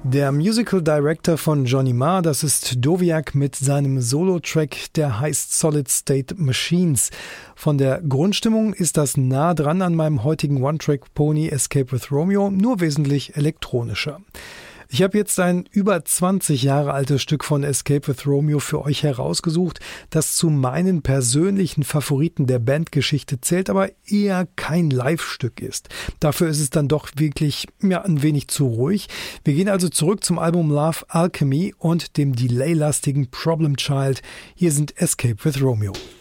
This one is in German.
Der Musical Director von Johnny Marr, das ist Doviak mit seinem Solo-Track, der heißt Solid State Machines. Von der Grundstimmung ist das nah dran an meinem heutigen One-Track-Pony Escape with Romeo, nur wesentlich elektronischer. Ich habe jetzt ein über 20 Jahre altes Stück von Escape with Romeo für euch herausgesucht, das zu meinen persönlichen Favoriten der Bandgeschichte zählt, aber eher kein Live-Stück ist. Dafür ist es dann doch wirklich ein wenig zu ruhig. Wir gehen also zurück zum Album Love Alchemy und dem delay-lastigen Problem Child. Hier sind Escape with Romeo.